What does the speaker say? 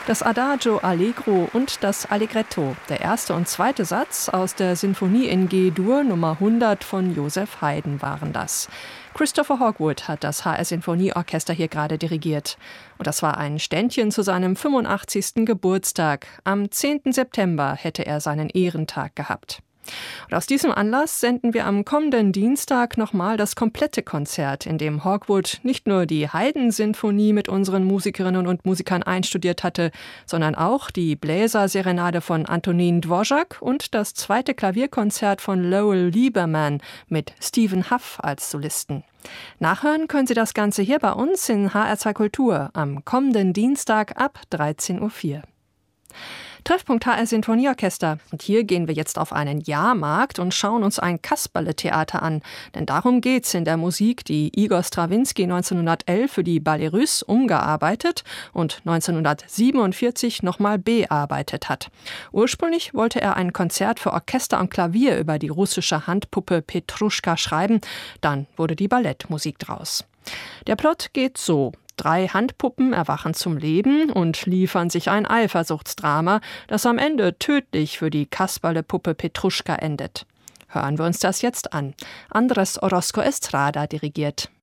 Das Adagio Allegro und das Allegretto, der erste und zweite Satz aus der Sinfonie in G-Dur Nummer 100 von Joseph Haydn waren das. Christopher Hogwood hat das HR Sinfonieorchester hier gerade dirigiert. Und das war ein Ständchen zu seinem 85. Geburtstag. Am 10. September hätte er seinen Ehrentag gehabt. Und aus diesem Anlass senden wir am kommenden Dienstag nochmal das komplette Konzert, in dem Hogwood nicht nur die Haydn-Sinfonie mit unseren Musikerinnen und Musikern einstudiert hatte, sondern auch die Bläserserenade von Antonin Dvorak und das zweite Klavierkonzert von Lowell Lieberman mit Stephen Huff als Solisten. Nachhören können Sie das Ganze hier bei uns in HR2 Kultur am kommenden Dienstag ab 13.04 Uhr. Treffpunkt HR Sinfonieorchester. Und hier gehen wir jetzt auf einen Jahrmarkt und schauen uns ein Kasperle-Theater an. Denn darum geht's in der Musik, die Igor Strawinski 1911 für die Ballets Russes umgearbeitet und 1947 nochmal bearbeitet hat. Ursprünglich wollte er ein Konzert für Orchester und Klavier über die russische Handpuppe Petruschka schreiben. Dann wurde die Ballettmusik draus. Der Plot geht so. 3 Handpuppen erwachen zum Leben und liefern sich ein Eifersuchtsdrama, das am Ende tödlich für die Kasperlepuppe Petruschka endet. Hören wir uns das jetzt an. Andrés Orozco Estrada dirigiert.